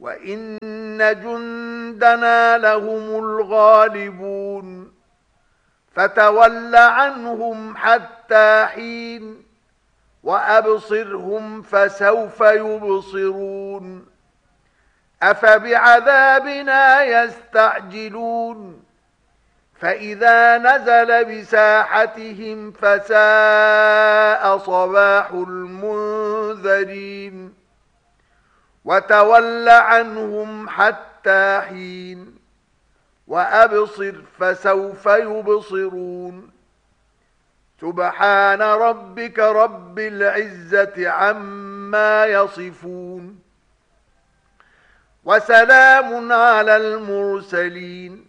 وإن جندنا لهم الغالبون فتول عنهم حتى حين وأبصرهم فسوف يبصرون أفبعذابنا يستعجلون فإذا نزل بساحتهم فساء صباح المنذرين وتول عنهم حتى حين وأبصر فسوف يبصرون سبحان ربك رب العزة عما يصفون وسلام على المرسلين